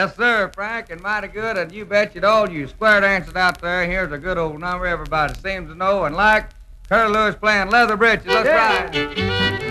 Yes, sir, Frank, and mighty good, and you bet you all you square dancers out there, here's a good old number everybody seems to know and like. Curly Lewis playing Leather Britches. Let's ride.